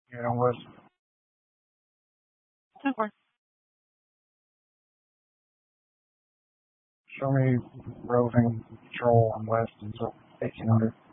Yeah, west. Okay. Show me roving patrol on west until 1800.